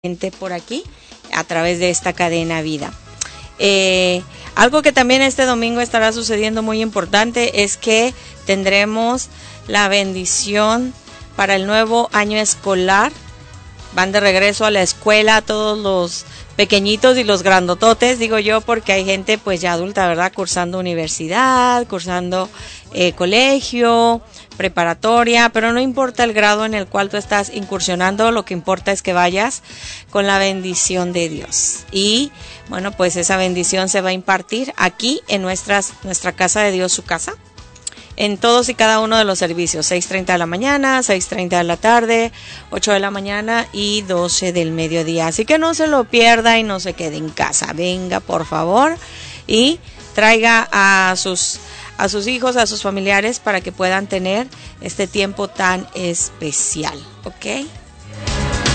por aquí a través de esta cadena Vida. Algo que también este domingo estará sucediendo muy importante es que tendremos la bendición para el nuevo año escolar. Van de regreso a la escuela todos los pequeñitos y los grandototes, digo yo, porque hay gente pues ya adulta, ¿verdad? Cursando universidad, cursando colegio, preparatoria, pero no importa el grado en el cual tú estás incursionando, lo que importa es que vayas con la bendición de Dios. Y bueno, pues esa bendición se va a impartir aquí en nuestra casa de Dios, su casa, en todos y cada uno de los servicios, 6:30 de la mañana, 6:30 de la tarde, 8 de la mañana y 12 del mediodía. Así que no se lo pierda y no se quede en casa. Venga, por favor, y traiga a sus hijos, a sus familiares, para que puedan tener este tiempo tan especial, ¿ok?